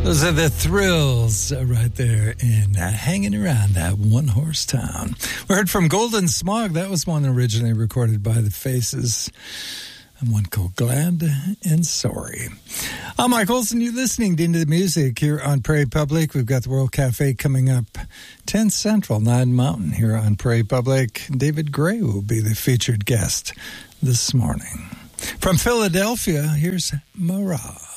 Those are the Thrills right there in hanging around that one-horse town. We heard from Golden Smog. That was one originally recorded by the Faces. And one called Glad and Sorry. I'm Mike Olson. You're listening to Into the Music here on Prairie Public. We've got the World Cafe coming up 10 Central, 9 Mountain here on Prairie Public. David Gray will be the featured guest this morning. From Philadelphia, here's Marah.